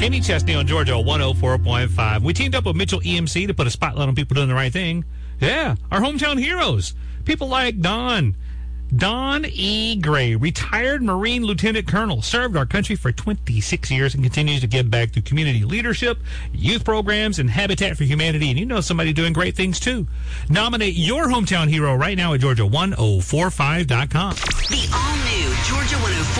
Kenny Chesney on Georgia 104.5. We teamed up with Mitchell EMC to put a spotlight on people doing the right thing. Yeah, our hometown heroes. People like Don E. Gray, retired Marine Lieutenant Colonel, served our country for 26 years and continues to give back through community leadership, youth programs, and Habitat for Humanity. And you know somebody doing great things, too. Nominate your hometown hero right now at Georgia1045.com. The all-new Georgia 104.